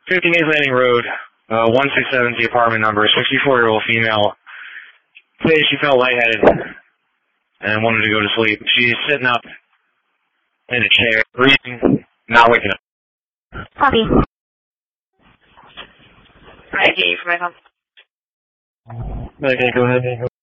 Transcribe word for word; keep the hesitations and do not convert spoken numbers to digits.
fifty-eighth Landing Road, uh, one six seven is the apartment number, sixty-four-year-old female. Today she felt lightheaded and wanted to go to sleep. She's sitting up in a chair, breathing, not waking up. Copy. I get you from my phone. Okay, go ahead.